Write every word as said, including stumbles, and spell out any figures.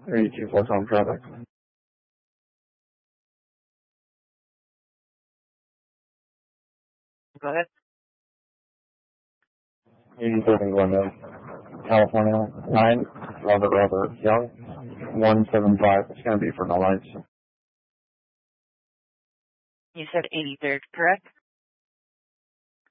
three two four Tom traffic. Go ahead. eighty-seven Glendale, California, nine, Robert Robert Young, one seven five. It's going to be for no lights. You said eighty-third, correct?